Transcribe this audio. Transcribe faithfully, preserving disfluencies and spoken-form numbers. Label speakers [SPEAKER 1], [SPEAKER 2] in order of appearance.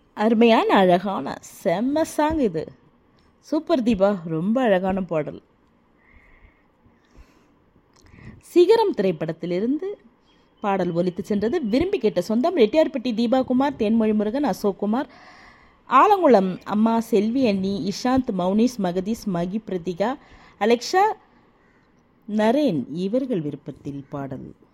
[SPEAKER 1] அருமையான அழகான செம்ம சாங் இது. சூப்பர் தீபா, ரொம்ப அழகான பாடல். சிகரம் திரைப்படத்திலிருந்து பாடல் ஒலித்து சென்றது. விரும்பி கேட்ட சொந்தம் ரெட்டியார்பட்டி தீபாகுமார், தேன்மொழி முருகன், அசோக்குமார், ஆலங்குளம் அம்மா செல்வி அண்ணி, இஷாந்த், மௌனிஸ், மகதீஸ், மகி, பிரதிகா, அலெக்ஷா, நரேன் இவர்கள் விருப்பத்தில் பாடல்.